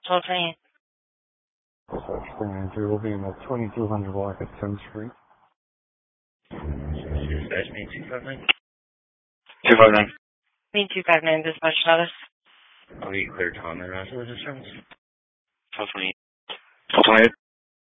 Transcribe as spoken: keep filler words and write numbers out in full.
twelve twenty-eight. Spring Ranger will be in the twenty-two hundred block at tenth Street. Dispatch me two five nine. two five nine. Me two five nine, dispatch status. I'll get clear comment after the disturbance. twelve twenty-eight. twelve twenty-eight.